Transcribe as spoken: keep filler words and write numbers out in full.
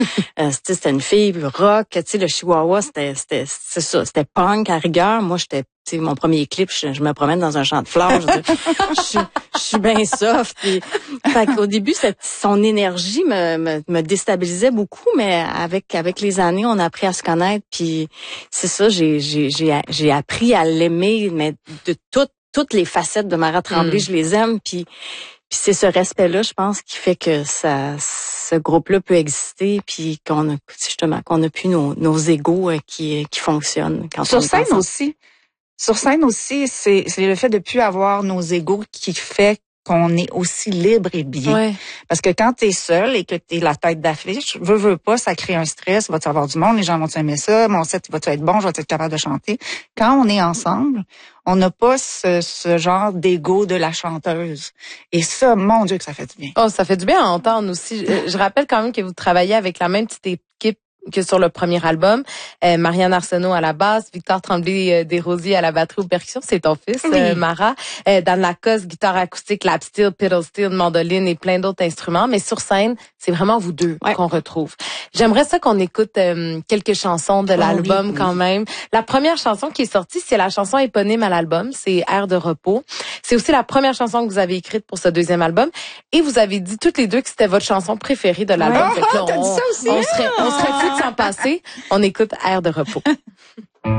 Euh, c'était, c'était une fille rock, tu sais, le Chihuahua, c'était, c'était, c'est ça, c'était punk à rigueur. Moi, j'étais, tu sais, mon premier clip, je, je me promène dans un champ de fleurs. Je, je, suis, je suis bien soft. Puis, fait qu'au début, cette, son énergie me, me, me déstabilisait beaucoup, mais avec, avec les années, on a appris à se connaître. Puis, c'est ça, j'ai, j'ai, j'ai, j'ai appris à l'aimer, mais de toutes, toutes les facettes de Mara Tremblay, mm. je les aime. Puis, Puis c'est ce respect-là, je pense, qui fait que ça, ce groupe-là peut exister, puis qu'on a justement qu'on a plus nos, nos égos qui qui fonctionnent quand sur on est scène ensemble. aussi. Sur scène aussi, c'est c'est le fait de plus avoir nos égos qui fait qu'on est aussi libre et bien. Ouais. Parce que quand t'es seul et que t'es la tête d'affiche, veux, veux pas, ça crée un stress, va-tu avoir du monde, les gens vont aimer ça, mon set va-tu être bon, je vais être capable de chanter. Quand on est ensemble, on n'a pas ce, ce genre d'ego de la chanteuse. Et ça, mon Dieu que ça fait du bien. Oh, ça fait du bien à entendre aussi. Je, je rappelle quand même que vous travaillez avec la même petite équipe que sur le premier album. Euh, Marianne Arsenault à la basse, Victor Tremblay euh, Desrosiers à la batterie aux percussions, c'est ton fils, oui. euh, Mara. Euh, Dan Lacoste, guitare acoustique, lap steel, pedal steel, mandoline et plein d'autres instruments. Mais sur scène, c'est vraiment vous deux ouais. qu'on retrouve. J'aimerais ça qu'on écoute euh, quelques chansons de l'album oh, oui, quand oui. même. La première chanson qui est sortie, c'est la chanson éponyme à l'album, c'est Air de repos. C'est aussi la première chanson que vous avez écrite pour ce deuxième album. Et vous avez dit toutes les deux que c'était votre chanson préférée de l'album. Ouais. Fait que là, T'as on, dit ça aussi? on serait, on serait fou de s'en passer. On écoute Air de repos.